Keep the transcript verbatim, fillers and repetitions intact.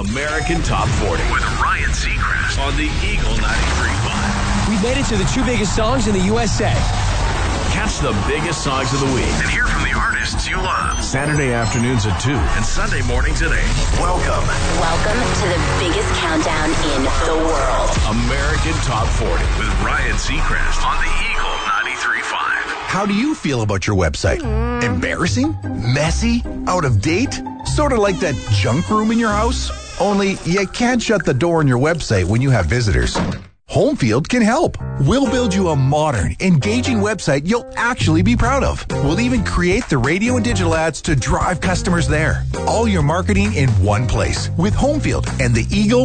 American Top forty with Ryan Seacrest on the Eagle ninety-three point five. We made it to the two biggest songs in the U S A. Catch the biggest songs of the week and hear from the artists you love. Saturday afternoons at two and Sunday mornings at eight. Welcome. Welcome to the biggest countdown in the world. American Top forty with Ryan Seacrest on the Eagle ninety-three point five. How do you feel about your website? Embarrassing? Messy? Out of date? Sort of like that junk room in your house? Only you can't shut the door on your website when you have visitors. Homefield can help. We'll build you a modern, engaging website you'll actually be proud of. We'll even create the radio and digital ads to drive customers there. All your marketing in one place with Homefield and the Eagle